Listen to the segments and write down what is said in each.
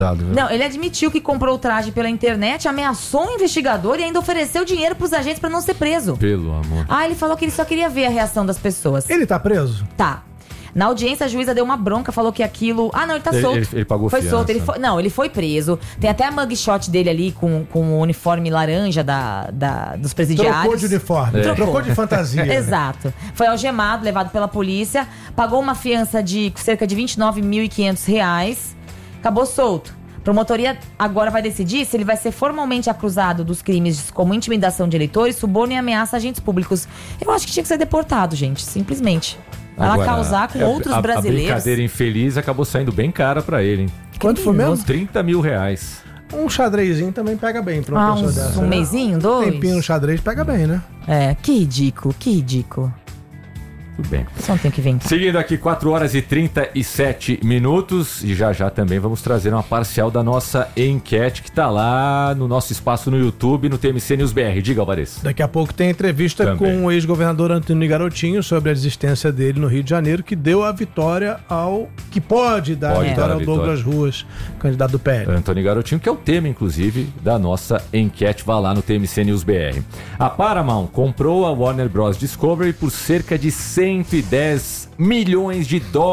Não, ele admitiu que comprou o traje pela internet, ameaçou o investigador e ainda ofereceu dinheiro pros agentes pra não ser preso. Pelo amor. Ele falou que ele só queria ver a reação das pessoas. Ele tá preso? Tá. Na audiência, a juíza deu uma bronca, falou que aquilo... não, ele tá solto. Ele pagou foi fiança. solto, ele foi preso. Tem até a mugshot dele ali com o uniforme laranja dos presidiários. Trocou de uniforme, trocou de fantasia. Exato. Foi algemado, levado pela polícia, pagou uma fiança de cerca de R$29.500, acabou solto. A promotoria agora vai decidir se ele vai ser formalmente acusado dos crimes como intimidação de eleitores, suborno e ameaça a agentes públicos. Eu acho que tinha que ser deportado, gente, simplesmente. Ela causar com outros brasileiros. A brincadeira infeliz acabou saindo bem cara pra ele, hein? Quanto foi mesmo? R$30 mil. Um xadrezinho também pega bem pra uma pessoa dessa. Um mêsinho, 2? Tempinho no xadrez pega bem, né? Que ridículo, que ridículo. Tudo bem. Só não tem que inventar. Seguindo aqui, 4h37. E já também vamos trazer uma parcial da nossa enquete que tá lá no nosso espaço no YouTube, no TMC News BR. Diga, Alvarez. Daqui a pouco tem entrevista com o ex-governador Antônio Garotinho sobre a existência dele no Rio de Janeiro, que deu a vitória que pode dar a vitória ao Douglas Ruas, candidato do PL. Antônio Garotinho, que é o tema, inclusive, da nossa enquete. Vá lá no TMC News BR. A Paramount comprou a Warner Bros. Discovery por cerca de $110 milhões,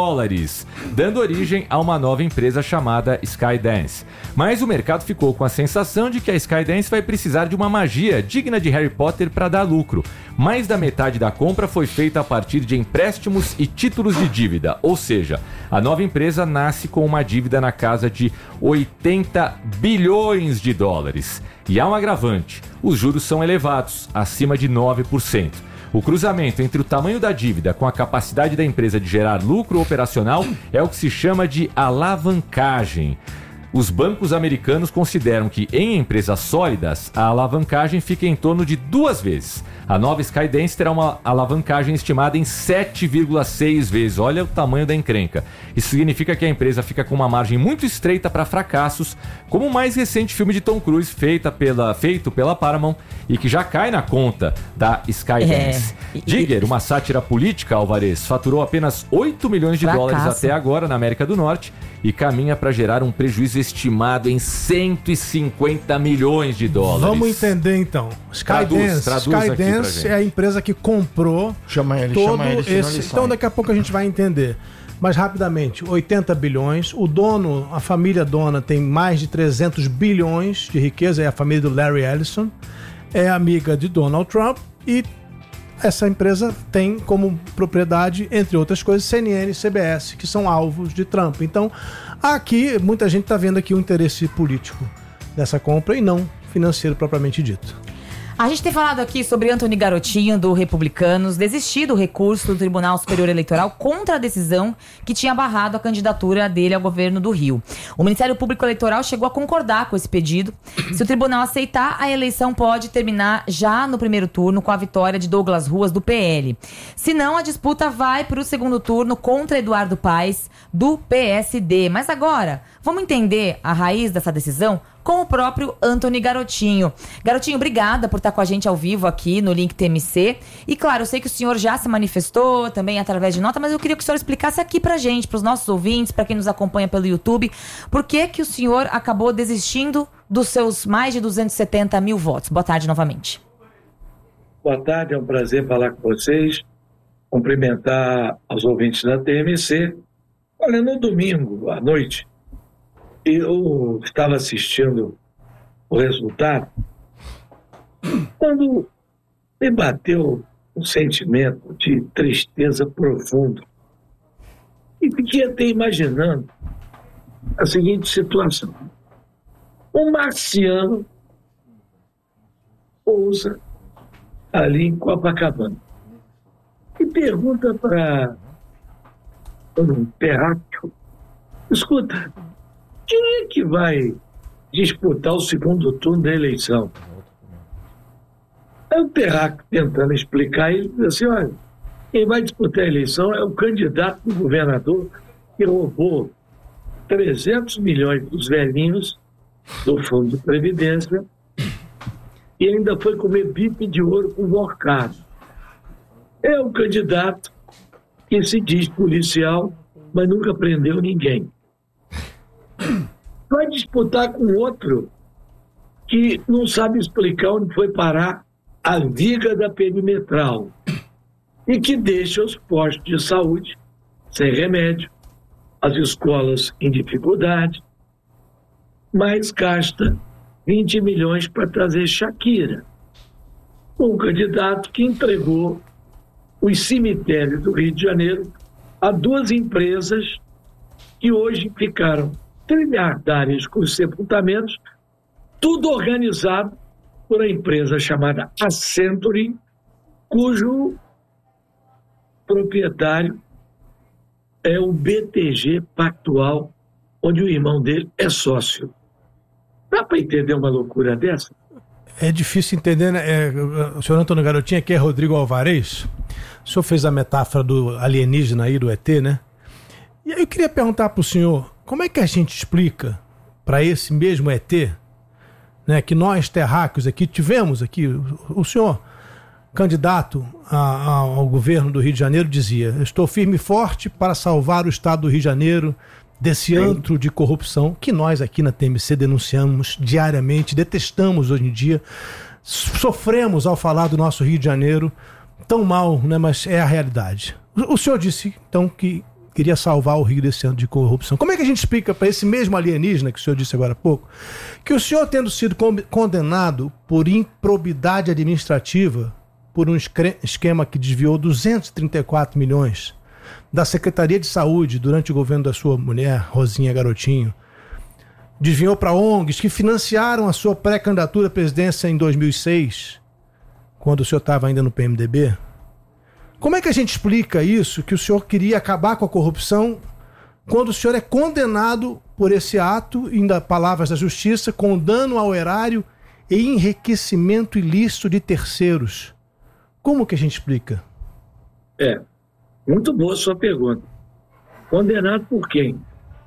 dando origem a uma nova empresa chamada Skydance. Mas o mercado ficou com a sensação de que a Skydance vai precisar de uma magia digna de Harry Potter para dar lucro. Mais da metade da compra foi feita a partir de empréstimos e títulos de dívida, ou seja, a nova empresa nasce com uma dívida na casa de $80 bilhões. E há um agravante: os juros são elevados, acima de 9%. O cruzamento entre o tamanho da dívida com a capacidade da empresa de gerar lucro operacional é o que se chama de alavancagem. Os bancos americanos consideram que, em empresas sólidas, a alavancagem fica em torno de 2 vezes. A nova Skydance terá uma alavancagem estimada em 7,6 vezes. Olha o tamanho da encrenca. Isso significa que a empresa fica com uma margem muito estreita para fracassos, como o mais recente filme de Tom Cruise feito pela Paramount e que já cai na conta da Skydance. Digger, uma sátira política, Alvarez, faturou apenas $8 milhões até agora na América do Norte e caminha para gerar um prejuízo estimado em $150 milhões. Vamos entender então. Skydance é a empresa que comprou Então daqui a pouco a gente vai entender. Mas rapidamente, 80 bilhões. O dono, a família dona, tem mais de 300 bilhões de riqueza. É a família do Larry Ellison. É amiga de Donald Trump e essa empresa tem como propriedade, entre outras coisas, CNN e CBS, que são alvos de Trump. Então, aqui, muita gente está vendo aqui o interesse político dessa compra e não financeiro propriamente dito. A gente tem falado aqui sobre Antônio Garotinho, do Republicanos, desistir do recurso do Tribunal Superior Eleitoral contra a decisão que tinha barrado a candidatura dele ao governo do Rio. O Ministério Público Eleitoral chegou a concordar com esse pedido. Se o tribunal aceitar, a eleição pode terminar já no primeiro turno com a vitória de Douglas Ruas, do PL. Se não, a disputa vai para o segundo turno contra Eduardo Paes, do PSD. Mas agora, vamos entender a raiz dessa decisão com o próprio Antônio Garotinho. Garotinho, obrigada por estar com a gente ao vivo aqui no Link TMC. E claro, eu sei que o senhor já se manifestou também através de nota, mas eu queria que o senhor explicasse aqui pra gente, pros nossos ouvintes, para quem nos acompanha pelo YouTube, por que o senhor acabou desistindo dos seus mais de 270 mil votos. Boa tarde novamente. Boa tarde, é um prazer falar com vocês, cumprimentar aos ouvintes da TMC. Olha, no domingo à noite, eu estava assistindo o resultado quando me bateu um sentimento de tristeza profundo e fiquei até imaginando a seguinte situação: um marciano pousa ali em Copacabana e pergunta para um terráqueo: escuta, quem é que vai disputar o segundo turno da eleição? Aí o terráqueo, tentando explicar, ele diz assim: olha, quem vai disputar a eleição é o candidato do governador que roubou 300 milhões dos velhinhos do Fundo de Previdência e ainda foi comer bife de ouro com borcado. É um candidato que se diz policial, mas nunca prendeu ninguém. vai disputar com outro que não sabe explicar onde foi parar a viga da perimetral e que deixa os postos de saúde sem remédio, as escolas em dificuldade, mas gasta 20 milhões para trazer Shakira, um candidato que entregou os cemitérios do Rio de Janeiro a duas empresas que hoje ficaram trilhardárias com os sepultamentos, tudo organizado por uma empresa chamada Accenture, cujo proprietário é o BTG Pactual, onde o irmão dele é sócio. Dá para entender uma loucura dessa? É difícil entender, né? O senhor Antônio Garotinho aqui é Rodrigo Alvarez. O senhor fez a metáfora do alienígena aí, do ET, né? E aí eu queria perguntar para o senhor, como é que a gente explica para esse mesmo ET, né, que nós terráqueos aqui tivemos aqui, o senhor, candidato ao governo do Rio de Janeiro, dizia: estou firme e forte para salvar o estado do Rio de Janeiro desse antro de corrupção que nós aqui na TMC denunciamos diariamente, detestamos hoje em dia, sofremos ao falar do nosso Rio de Janeiro, tão mal, né, mas é a realidade. O senhor disse, então, que queria salvar o Rio desse antro de corrupção. Como é que a gente explica para esse mesmo alienígena que o senhor disse agora há pouco, que o senhor, tendo sido condenado por improbidade administrativa, por um esquema que desviou 234 milhões da Secretaria de Saúde durante o governo da sua mulher, Rosinha Garotinho, desviou para ONGs que financiaram a sua pré-candidatura à presidência em 2006, quando o senhor estava ainda no PMDB? Como é que a gente explica isso, que o senhor queria acabar com a corrupção, quando o senhor é condenado por esse ato, ainda palavras da justiça, com dano ao erário e enriquecimento ilícito de terceiros? Como que a gente explica? Muito boa a sua pergunta. Condenado por quem?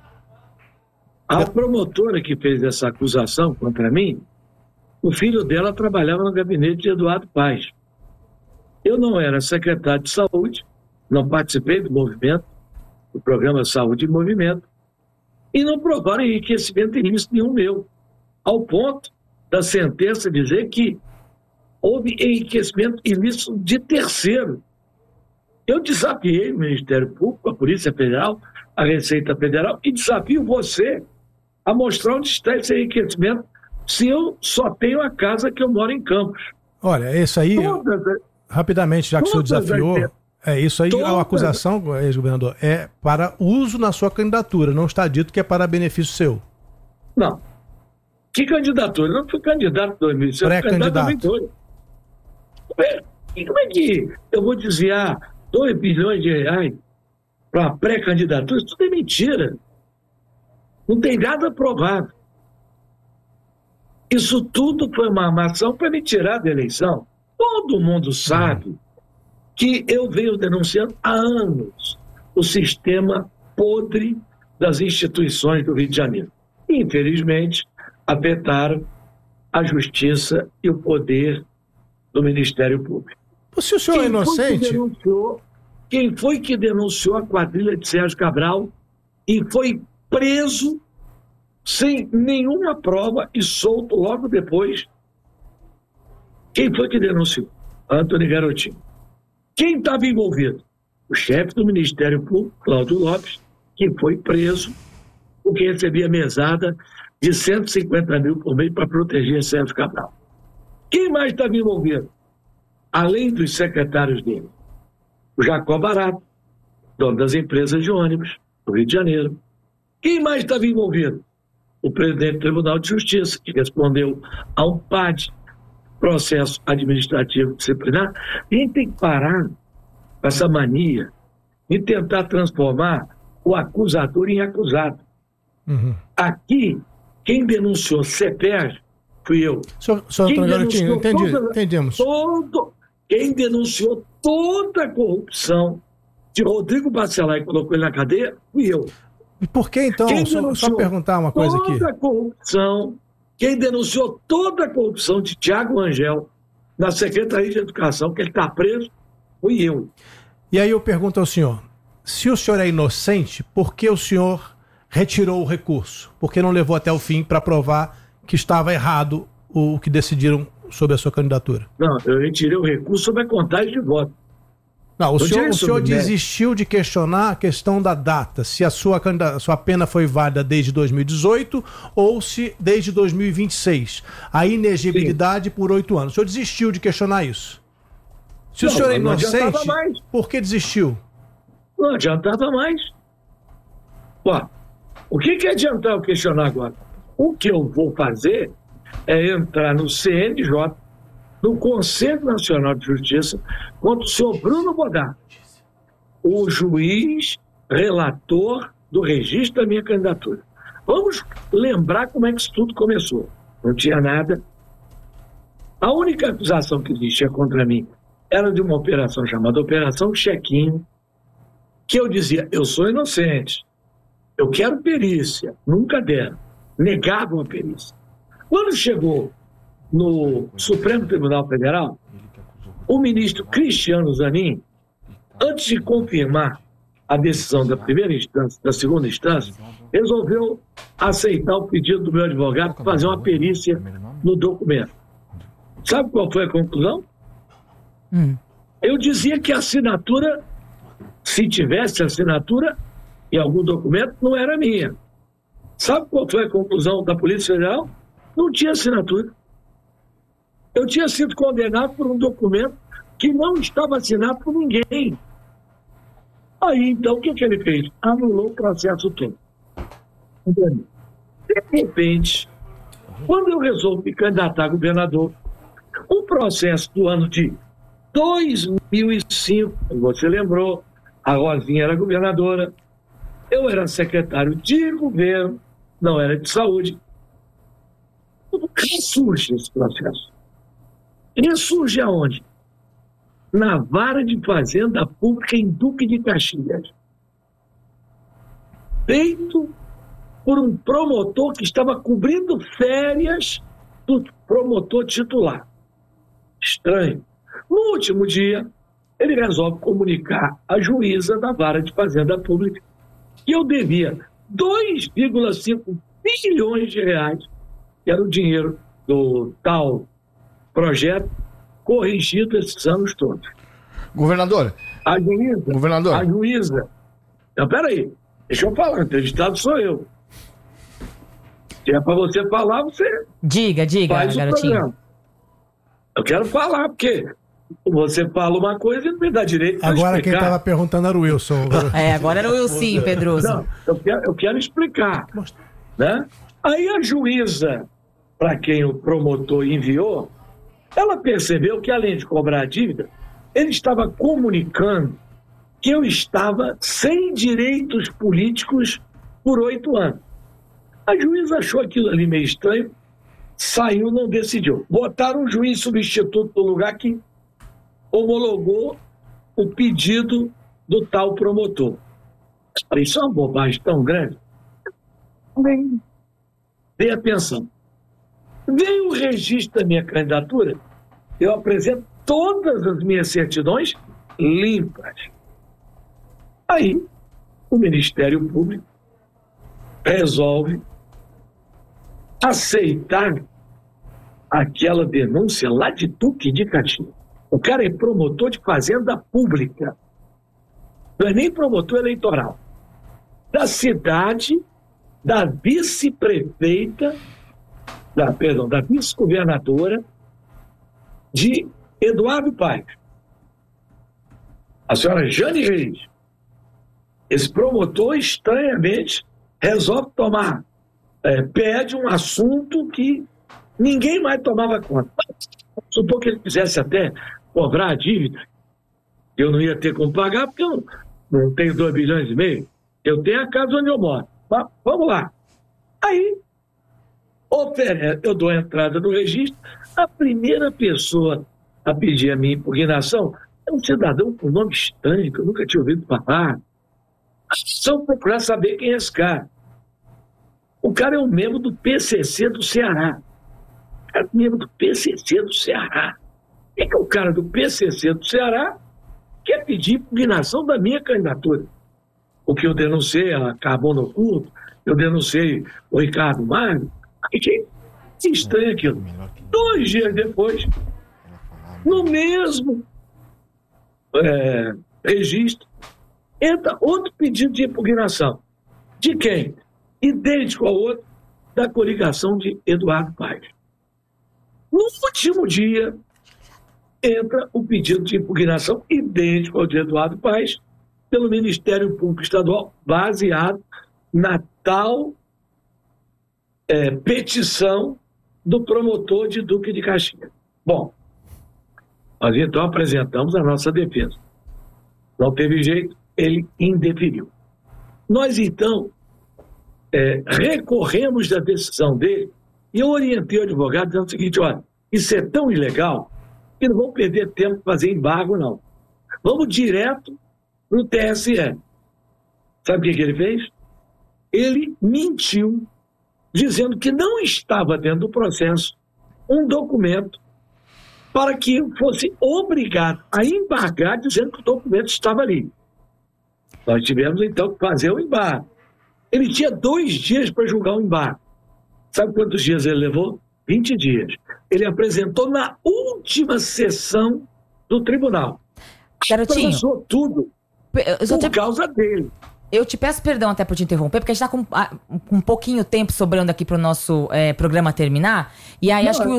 A promotora que fez essa acusação contra mim, o filho dela trabalhava no gabinete de Eduardo Paes. Eu não era secretário de saúde, não participei do movimento, do programa Saúde em Movimento, e não provaram enriquecimento ilícito nenhum meu, ao ponto da sentença dizer que houve enriquecimento ilícito de terceiro. Eu desafiei o Ministério Público, a Polícia Federal, a Receita Federal, e desafio você a mostrar onde está esse enriquecimento, se eu só tenho a casa que eu moro em Campos. Olha, isso aí, rapidamente, já que o senhor desafiou, isso aí, a acusação, ex-governador, é para uso na sua candidatura, não está dito que é para benefício seu. Não. Que candidatura? Eu não fui candidato em 2006, pré-candidato. Como é que eu vou desviar 2 bilhões de reais para pré-candidatura? Isso tudo é mentira. Não tem nada provado. Isso tudo foi uma armação para me tirar da eleição. Todo mundo sabe que eu venho denunciando há anos o sistema podre das instituições do Rio de Janeiro. Infelizmente, afetaram a justiça e o poder do Ministério Público. Se o senhor é inocente... Quem foi que denunciou a quadrilha de Sérgio Cabral e foi preso sem nenhuma prova e solto logo depois? Quem foi que denunciou? Antônio Garotinho. Quem estava envolvido? O chefe do Ministério Público, Cláudio Lopes, que foi preso porque recebia mesada de 150 mil por mês para proteger Sérgio Cabral. Quem mais estava envolvido? Além dos secretários dele, o Jacó Barato, dono das empresas de ônibus do Rio de Janeiro. Quem mais estava envolvido? O presidente do Tribunal de Justiça, que respondeu a um PAD, processo administrativo disciplinar. A gente tem que parar com essa mania de tentar transformar o acusador em acusado. Aqui, quem denunciou CEPER fui eu. Senhor Antônio Garotinho, entendemos. Quem denunciou toda a corrupção de Rodrigo Bacelar e colocou ele na cadeia, fui eu. E por que então? Só perguntar uma coisa aqui. Quem denunciou toda a corrupção de Tiago Rangel na Secretaria de Educação, que ele está preso, fui eu. E aí eu pergunto ao senhor, se o senhor é inocente, por que o senhor retirou o recurso? Por que não levou até o fim para provar que estava errado o que decidiram sobre a sua candidatura? Não, eu retirei o recurso sobre a contagem de votos. Não, o senhor desistiu de questionar a questão da data, se a sua pena foi válida desde 2018 ou se desde 2026. A inegibilidade por 8 anos. O senhor desistiu de questionar isso? Se o senhor é inocente, por que desistiu? Não adiantava mais. Ó, o que adiantar eu questionar agora? O que eu vou fazer é entrar no CNJ, no Conselho Nacional de Justiça, contra o senhor Bruno Bodar, o juiz relator do registro da minha candidatura. Vamos lembrar como é que isso tudo começou. Não tinha nada. A única acusação que existia contra mim era de uma operação chamada Operação Chequinho, que eu dizia, eu sou inocente, eu quero perícia, nunca deram, negavam a perícia. Quando chegou no Supremo Tribunal Federal, o ministro Cristiano Zanin, antes de confirmar a decisão da primeira instância, da segunda instância, resolveu aceitar o pedido do meu advogado para fazer uma perícia no documento. Sabe qual foi a conclusão? Eu dizia que a assinatura, se tivesse assinatura em algum documento, não era minha. Sabe qual foi a conclusão da Polícia Federal? Não tinha assinatura. Eu tinha sido condenado por um documento que não estava assinado por ninguém. Aí, então, o que ele fez? Anulou o processo todo. De repente, quando eu resolvo me candidatar a governador, um processo do ano de 2005, você lembrou, a Rosinha era governadora, eu era secretário de governo, não era de saúde. Como surge esse processo? Ele surge aonde? Na Vara de Fazenda Pública em Duque de Caxias. Feito por um promotor que estava cobrindo férias do promotor titular. Estranho. No último dia, ele resolve comunicar à juíza da Vara de Fazenda Pública que eu devia 2,5 bilhões de reais, que era o dinheiro do tal projeto, corrigido esses anos todos. Governador. A juíza. Não, peraí, deixa eu falar, o entrevistado sou eu. Se é para você falar, você. Diga, faz garotinho. Programa. Eu quero falar, porque você fala uma coisa e não me dá direito para explicar. Agora quem estava perguntando era o Wilson. Agora era o Wilson, Pedroso. Não, eu quero explicar. Né? Aí a juíza, para quem o promotor enviou, ela percebeu que, além de cobrar a dívida, ele estava comunicando que eu estava sem direitos políticos por 8 anos. A juíza achou aquilo ali meio estranho, saiu, não decidiu. Botaram um juiz substituto no lugar que homologou o pedido do tal promotor. Isso é uma bobagem tão grande. Dei atenção. Veio o registro da minha candidatura, eu apresento todas as minhas certidões limpas. Aí, o Ministério Público resolve aceitar aquela denúncia lá de Duque de Caxias. O cara é promotor de fazenda pública. Não é nem promotor eleitoral. Da cidade, da vice-prefeita, da vice-governadora de Eduardo Paes. A senhora Jane Reis. Esse promotor, estranhamente, resolve pede um assunto que ninguém mais tomava conta. Supor que ele quisesse até cobrar a dívida, eu não ia ter como pagar, porque eu não tenho 2,5 bilhões. Eu tenho a casa onde eu moro. Mas, vamos lá. Aí, eu dou a entrada no registro. A primeira pessoa a pedir a minha impugnação é um cidadão com nome estranho, que eu nunca tinha ouvido falar. Só procurar saber quem é esse cara. O cara é um membro do PCC do Ceará. O cara é membro do PCC do Ceará. Quem que é o cara do PCC do Ceará que quer pedir impugnação da minha candidatura? O que eu denunciei, ela acabou no culto, eu denunciei o Ricardo Magno, achei estranho aquilo. 2 dias depois, no mesmo registro, entra outro pedido de impugnação. De quem? Idêntico ao outro, da coligação de Eduardo Paes. No último dia, entra o pedido de impugnação idêntico ao de Eduardo Paes, pelo Ministério Público Estadual, baseado na tal petição do promotor de Duque de Caxias. Bom, nós então apresentamos a nossa defesa. Não teve jeito, ele indeferiu. Nós então recorremos da decisão dele e eu orientei o advogado dizendo o seguinte: olha, isso é tão ilegal que não vamos perder tempo para fazer embargo, não. Vamos direto no TSE. Sabe o que ele fez? Ele mentiu, dizendo que não estava dentro do processo um documento para que eu fosse obrigado a embargar, dizendo que o documento estava ali. Nós tivemos, então, que fazer o embargo. Ele tinha 2 dias para julgar o embargo. Sabe quantos dias ele levou? 20 dias. Ele apresentou na última sessão do tribunal. Garotinho, atrasou tudo por causa dele. Eu te peço perdão até por te interromper, porque a gente está com um pouquinho tempo sobrando aqui para o nosso programa terminar. E aí acho que o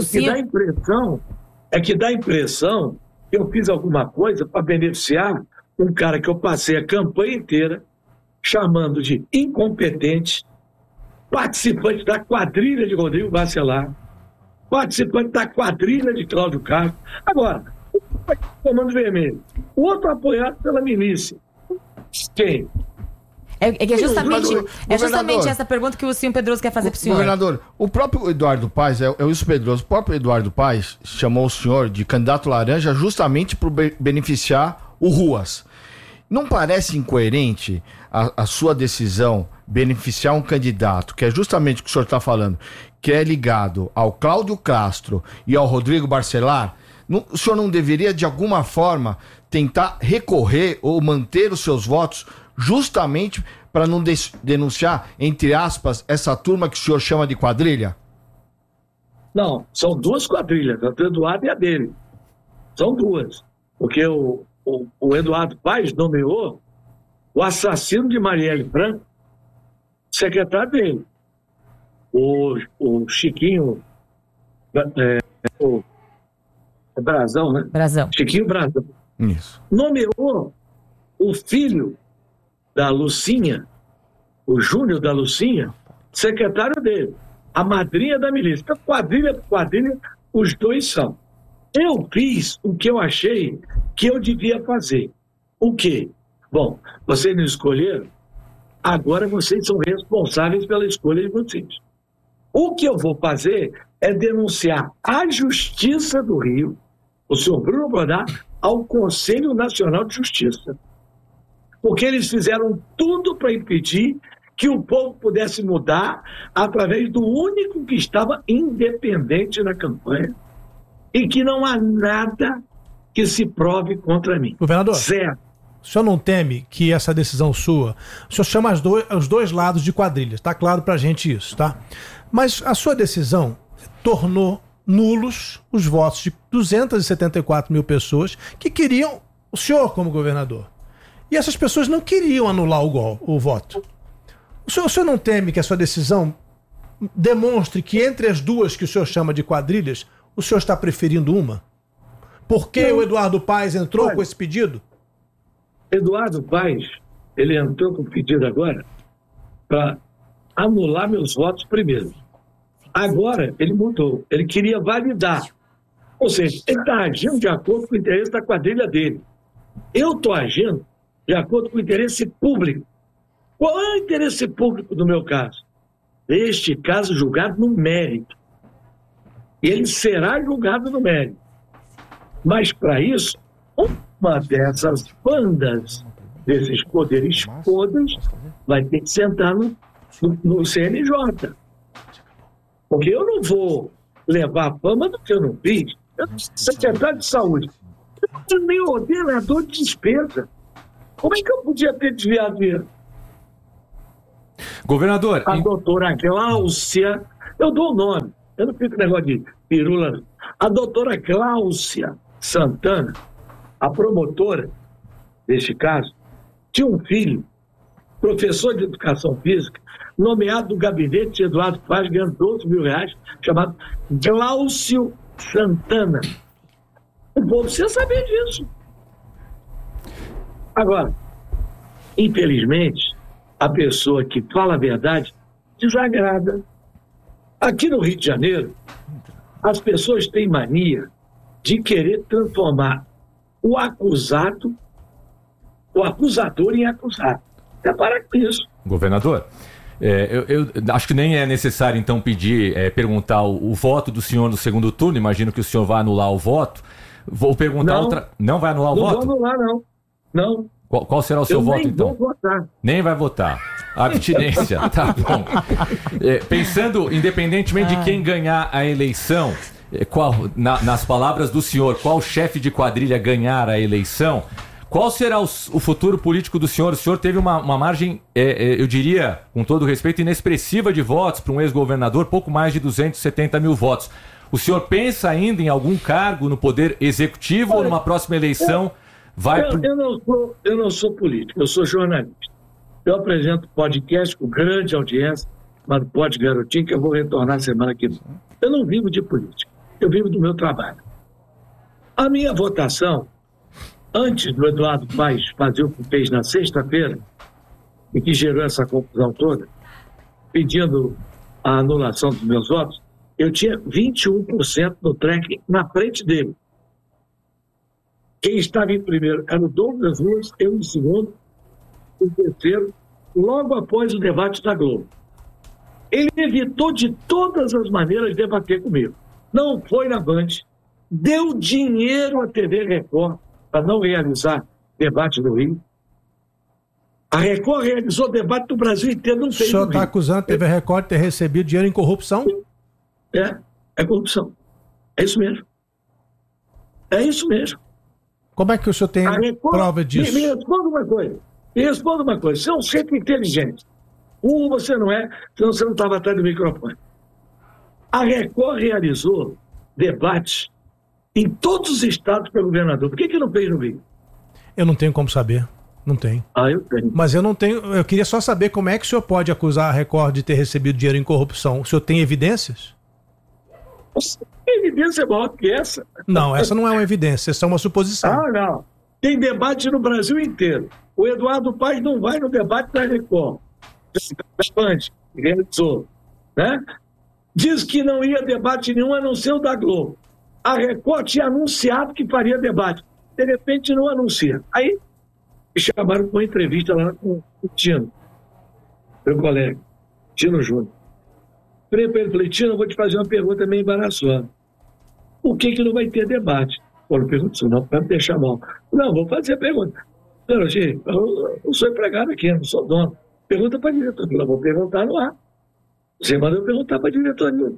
dá a impressão que eu fiz alguma coisa para beneficiar um cara que eu passei a campanha inteira chamando de incompetente, participante da quadrilha de Rodrigo Bacelar, participante da quadrilha de Cláudio Castro. Agora, o Comando Vermelho, o outro apoiado pela milícia. Quem? É justamente essa pergunta que o senhor Pedroso quer fazer para o senhor. Governador, o próprio Eduardo Paes, o Pedroso, o próprio Eduardo Paes chamou o senhor de candidato laranja justamente para beneficiar o Ruas. Não parece incoerente a sua decisão beneficiar um candidato, que é justamente o que o senhor está falando, que é ligado ao Cláudio Castro e ao Rodrigo Bacelar? O senhor não deveria, de alguma forma, tentar recorrer ou manter os seus votos justamente para não denunciar, entre aspas, essa turma que o senhor chama de quadrilha? Não, são 2 quadrilhas, a do Eduardo e a dele. São 2. Porque o Eduardo Paes nomeou o assassino de Marielle Franco secretário dele. O Chiquinho... Brazão, né? Brazão. Chiquinho Brazão. Isso. Nomeou o filho da Lucinha, o Júnior da Lucinha, secretário dele, a madrinha da milícia. Então, quadrilha por quadrilha, os 2 são. Eu fiz o que eu achei que eu devia fazer. O quê? Bom, vocês não escolheram, agora vocês são responsáveis pela escolha de vocês. O que eu vou fazer é denunciar a Justiça do Rio, o senhor Bruno Brodar, ao Conselho Nacional de Justiça. Porque eles fizeram tudo para impedir que o povo pudesse mudar através do único que estava independente na campanha e que não há nada que se prove contra mim. Governador, certo. O senhor não teme que essa decisão sua... O senhor chama os dois lados de quadrilhas, tá claro pra gente isso, tá? Mas a sua decisão tornou nulos os votos de 274 mil pessoas que queriam o senhor como governador. E essas pessoas não queriam anular o voto. O senhor não teme que a sua decisão demonstre que entre as 2 que o senhor chama de quadrilhas, o senhor está preferindo uma? Por que o Eduardo Paes entrou com esse pedido? Eduardo Paes, ele entrou com o pedido agora para anular meus votos primeiro. Agora, ele mudou. Ele queria validar. Ou seja, ele está agindo de acordo com o interesse da quadrilha dele. Eu estou agindo de acordo com o interesse público. Qual é o interesse público do meu caso? Este caso julgado no mérito. E ele será julgado no mérito. Mas, para isso, uma dessas bandas, desses poderes podres, vai ter que sentar no CNJ. Porque eu não vou levar a fama do que eu não fiz. Eu sou secretário de saúde. Eu não tenho nem ordenador de despesa. Como é que eu podia ter desviado dinheiro? Governador... A doutora Gláucia, eu dou o nome, eu não fico com negócio de pirula. A doutora Gláucia Santana, a promotora deste caso, tinha um filho, professor de educação física, nomeado do gabinete de Eduardo Paes, ganhando 12 mil reais, chamado Gláucio Santana. O povo precisa saber disso. Agora, infelizmente, a pessoa que fala a verdade desagrada. Aqui no Rio de Janeiro, as pessoas têm mania de querer transformar o acusado, o acusador em acusado. É para com isso. Governador, eu acho que nem é necessário, então, perguntar o voto do senhor no segundo turno. Imagino que o senhor vai anular o voto. Vou perguntar outra... Não vai anular o voto? Não vou anular, não. Qual será o seu voto, então? Nem vou votar. Nem vai votar. Abstinência, tá bom. Pensando, independentemente de quem ganhar a eleição, nas palavras do senhor, qual chefe de quadrilha ganhar a eleição, qual será o futuro político do senhor? O senhor teve uma margem, eu diria, com todo respeito, inexpressiva de votos para um ex-governador, pouco mais de 270 mil votos. O senhor pensa ainda em algum cargo no Poder Executivo ou numa próxima eleição? Eu não sou político, eu sou jornalista. Eu apresento podcast com grande audiência, chamado Pod Garotinho, que eu vou retornar semana que vem. Eu não vivo de política, eu vivo do meu trabalho. A minha votação, antes do Eduardo Paes fazer o que fez na sexta-feira, e que gerou essa confusão toda, pedindo a anulação dos meus votos, eu tinha 21% no tracking na frente dele. Quem estava em primeiro era o Douglas Ruas, eu em segundo, em terceiro, logo após o debate da Globo. Ele evitou de todas as maneiras debater comigo. Não foi na Band, deu dinheiro à TV Record para não realizar debate no Rio. A Record realizou debate do Brasil inteiro, não fez. O senhor está acusando a TV Record de ter recebido dinheiro em corrupção? É corrupção. É isso mesmo. É isso mesmo. Como é que o senhor tem prova disso? Me responda uma coisa. Você é um ser inteligente. Você não é, senão você não estava atrás do microfone. A Record realizou debates em todos os estados pelo governador. Por que não fez no Rio? Eu não tenho como saber. Não tenho. Eu tenho. Mas eu não tenho. Eu queria só saber como é que o senhor pode acusar a Record de ter recebido dinheiro em corrupção. O senhor tem evidências? Evidência é maior que essa. Não, essa não é uma evidência, essa é uma suposição. Não. Tem debate no Brasil inteiro. O Eduardo Paes não vai no debate da Record. Realizou, né? Diz que não ia debate nenhum, a não ser o da Globo. A Record tinha anunciado que faria debate. De repente não anuncia. Aí me chamaram para uma entrevista lá com o Tino, meu colega, Tino Júnior. Falei, Tino, eu vou te fazer uma pergunta meio embaraçosa. Por que não vai ter debate? Não pergunto isso, não, para me deixar mal. Não, vou fazer a pergunta. Não, gente, eu sou empregado aqui, eu não sou dono. Pergunta para a diretoria. Eu vou perguntar no ar. Você manda eu perguntar para a diretoria.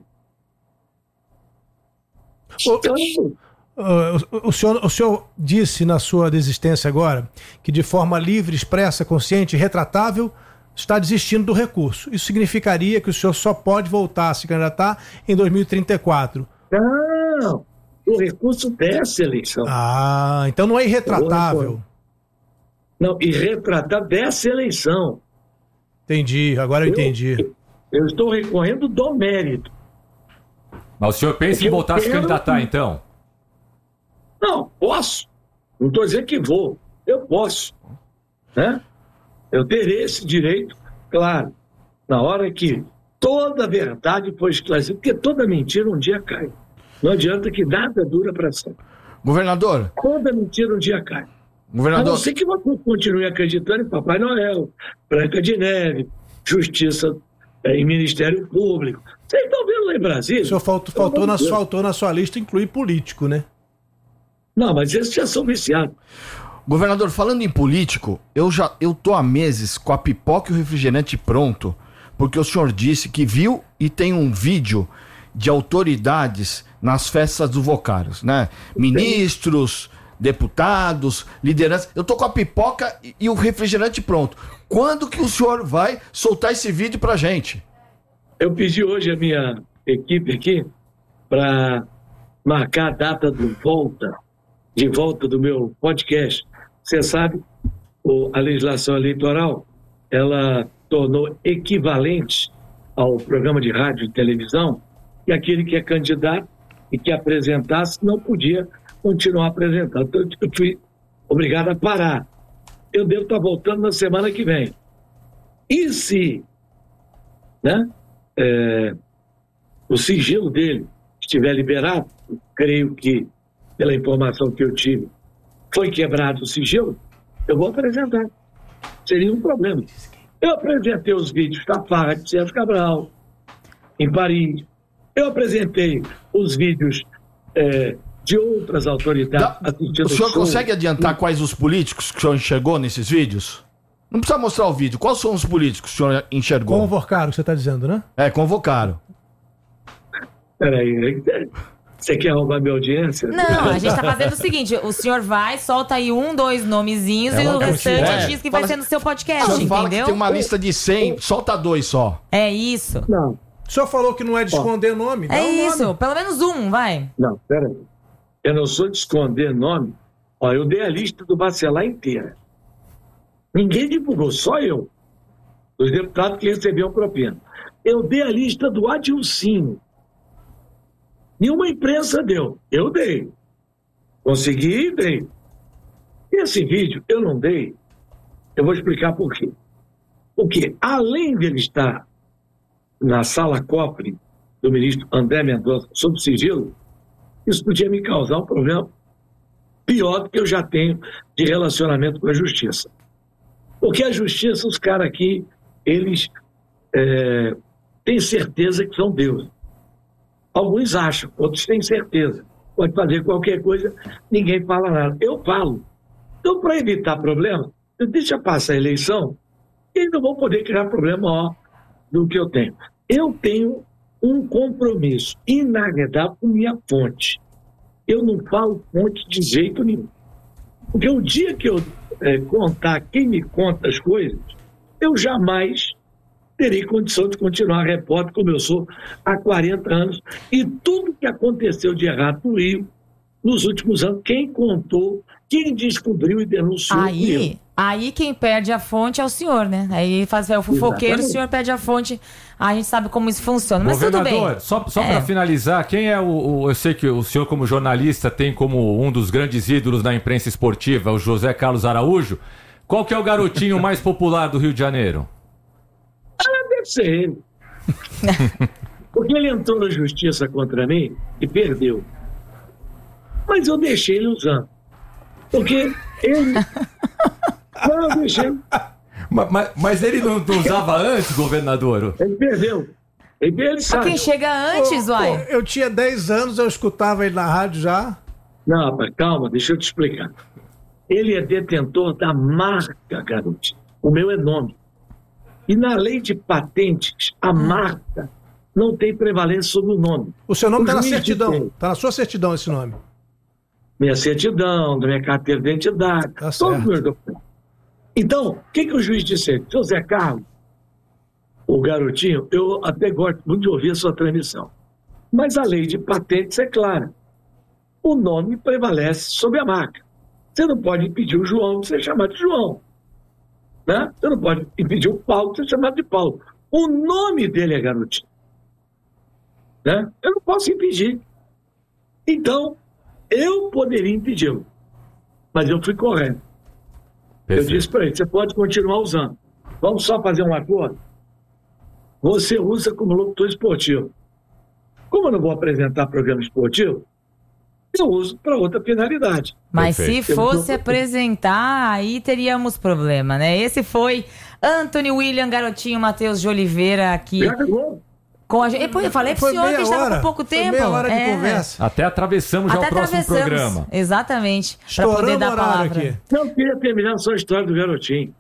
O senhor disse na sua desistência agora que de forma livre, expressa, consciente e retratável está desistindo do recurso. Isso significaria que o senhor só pode voltar a se candidatar em 2034. Não, o recurso dessa eleição. Então não é irretratável. Não, irretratável dessa eleição. Entendi, agora eu entendi. Eu estou recorrendo do mérito. Mas o senhor pensa em voltar a se candidatar, então? Não, posso. Não estou dizendo que vou. Eu posso. Né? Eu terei esse direito, claro, na hora que toda a verdade for esclarecida, porque toda mentira um dia cai. Não adianta que nada dura para sempre. Governador. Toda mentira um dia cai. Governador. A não ser que você continue acreditando em Papai Noel, Branca de Neve, Justiça em Ministério Público. Vocês estão vendo lá em Brasília? O senhor faltou na sua lista incluir político, né? Não, mas esses já são viciados. Governador, falando em político, eu tô há meses com a pipoca e o refrigerante pronto, porque o senhor disse que viu e tem um vídeo de autoridades nas festas do Vocários, né? Ministros, deputados, lideranças. Eu tô com a pipoca e o refrigerante pronto. Quando que o senhor vai soltar esse vídeo pra gente? Eu pedi hoje a minha equipe aqui para marcar a data de volta do meu podcast. Você sabe, a legislação eleitoral, ela tornou equivalente ao programa de rádio e televisão que aquele que é candidato e que apresentasse não podia continuar apresentando. Então, eu fui obrigado a parar. Eu devo estar voltando na semana que vem. E se, né, o sigilo dele estiver liberado, creio que, pela informação que eu tive, foi quebrado o sigilo, eu vou apresentar. Seria um problema. Eu apresentei os vídeos da farra de Sérgio Cabral, em Paris. Eu apresentei os vídeos de outras autoridades assistindo. O senhor consegue adiantar quais os políticos que o senhor enxergou nesses vídeos? Não precisa mostrar o vídeo. Quais são os políticos que o senhor enxergou? Convocaram, você está dizendo, né? Convocaram. Peraí, você quer roubar minha audiência? Não, a gente tá fazendo o seguinte, o senhor vai, solta aí 1, 2 nomezinhos e o restante diz que vai ser no seu podcast, entendeu? Fala que tem uma lista de 100, solta 2 só. É isso. Não. O senhor falou que não é de esconder nome? É isso, pelo menos um, vai. Não, peraí. Eu não sou de esconder nome. Eu dei a lista do Bacelar inteira. Ninguém divulgou, só eu. Os deputados que recebiam propina. Eu dei a lista do Adilcinho. Nenhuma imprensa deu. Eu dei. Consegui e dei. Esse vídeo eu não dei. Eu vou explicar por quê. Porque, além de ele estar na sala cofre do ministro André Mendonça sob sigilo, isso podia me causar um problema pior do que eu já tenho de relacionamento com a justiça. Porque a justiça, os caras aqui, eles têm certeza que são deuses. Alguns acham, outros têm certeza. Pode fazer qualquer coisa, ninguém fala nada. Eu falo. Então, para evitar problema, deixa passar a eleição e eles não vão poder criar problema maior do que eu tenho. Eu tenho um compromisso inarredável com minha fonte. Eu não falo fonte de jeito nenhum. Porque o dia que eu contar quem me conta as coisas, eu jamais terei condição de continuar repórter como eu sou há 40 anos. E tudo que aconteceu de errado no Rio, nos últimos anos, quem contou, quem descobriu e denunciou. Aí quem perde a fonte é o senhor, né? Aí faz o fofoqueiro, o senhor perde a fonte. A gente sabe como isso funciona, mas tudo bem. Só para finalizar, quem é eu sei que o senhor como jornalista tem como um dos grandes ídolos da imprensa esportiva, o José Carlos Araújo. Qual que é o garotinho mais popular do Rio de Janeiro? Deve ser ele. Porque ele entrou na justiça contra mim e perdeu. Mas eu deixei ele usando. Porque ele... Não, eu deixei. Mas ele não usava antes, governador? Ele perdeu. Ele sabe. Quem chega antes, uai? Eu tinha 10 anos, eu escutava ele na rádio já. Não, rapaz, calma, deixa eu te explicar. Ele é detentor da marca, garoto. O meu é nome. E na lei de patentes, a marca não tem prevalência sobre o nome. O seu nome está na certidão. Está na sua certidão esse nome. Minha certidão, da minha carteira de identidade. Tá todos os meus documentos. Então, o que o juiz disse? Seu Zé Carlos, o garotinho, eu até gosto muito de ouvir a sua transmissão. Mas a lei de patentes é clara. O nome prevalece sobre a marca. Você não pode impedir o João de ser chamado de João. Né? Você não pode impedir o Paulo de ser chamado de Paulo. O nome dele é garotinho. Né? Eu não posso impedir. Então, eu poderia impedi-lo. Mas eu fui correto. Perfeito. Eu disse para ele, você pode continuar usando. Vamos só fazer um acordo? Você usa como locutor esportivo. Como eu não vou apresentar programa esportivo, eu uso para outra finalidade. Mas perfeito. Se fosse apresentar, aí teríamos problema, né? Esse foi Anthony William Garotinho Matheus de Oliveira aqui. Com a gente. Eu falei pro senhor que estava com pouco tempo. Meia hora de conversa. Até atravessamos já o próximo programa. Exatamente. Para poder dar a palavra. Aqui. Eu queria terminar só a história do garotinho.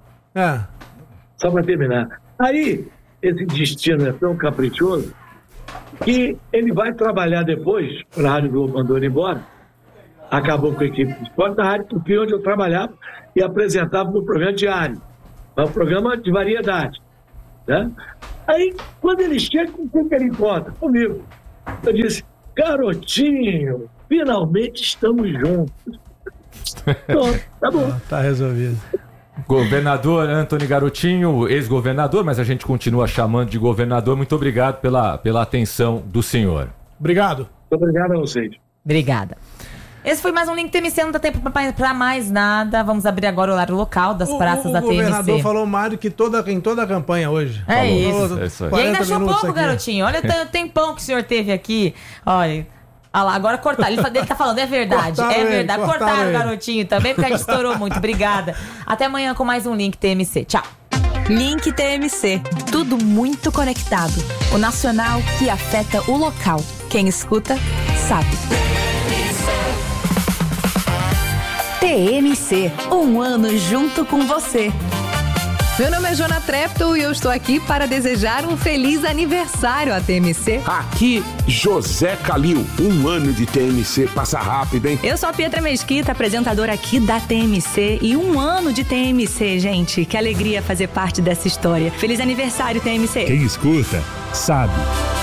Só para terminar. Aí, esse destino é tão caprichoso que ele vai trabalhar depois, para a Rádio Globo mandou ele embora, acabou com a equipe de esporte da Rádio Tupi, onde eu trabalhava e apresentava o meu programa diário. É um programa de variedade. Né? Aí, quando ele chega, com quem que ele encontra? Comigo. Eu disse, garotinho, finalmente estamos juntos. Então, tá bom. Tá resolvido. Governador Antony Garotinho, ex-governador, mas a gente continua chamando de governador. Muito obrigado pela atenção do senhor. Obrigado. Muito obrigado a vocês. Obrigada. Esse foi mais um Link TMC, não dá tempo pra mais nada. Vamos abrir agora o horário local das praças da TMC. O governador falou mais do que em toda a campanha hoje. É isso. É isso aí. E ainda achou pouco, garotinho. Olha o tempão que o senhor teve aqui. Olha lá, agora cortar. Ele tá falando, é verdade. Cortaram o garotinho também, porque a gente estourou muito. Obrigada. Até amanhã com mais um Link TMC. Tchau. Link TMC. Tudo muito conectado. O nacional que afeta o local. Quem escuta, sabe. TMC. Um ano junto com você. Meu nome é Jona Trepto e eu estou aqui para desejar um feliz aniversário à TMC. Aqui, José Calil. Um ano de TMC passa rápido, hein? Eu sou a Pietra Mesquita, apresentadora aqui da TMC. E um ano de TMC, gente. Que alegria fazer parte dessa história. Feliz aniversário, TMC. Quem escuta, sabe.